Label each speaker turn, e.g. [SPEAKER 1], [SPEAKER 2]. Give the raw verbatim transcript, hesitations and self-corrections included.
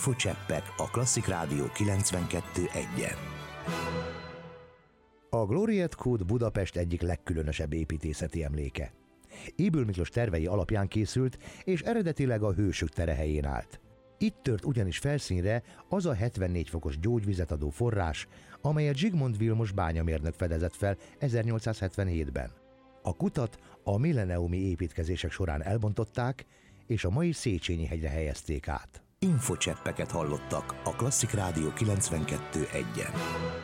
[SPEAKER 1] Infocseppek a Klasszik Rádió kilencvenkettő egyen. A Gloriette Kút Budapest egyik legkülönösebb építészeti emléke. Ybl Miklós tervei alapján készült, és eredetileg a Hősök terehelyén állt. Itt tört ugyanis felszínre az a hetvennégy fokos gyógyvizet adó forrás, amelyet Zsigmond Vilmos bányamérnök fedezett fel ezernyolcszázhetvenhétben. A kutat a milleniumi építkezések során elbontották, és a mai Széchenyi hegyre helyezték át. Infocseppeket hallottak a Klasszik Rádió kilencvenkettő egyen.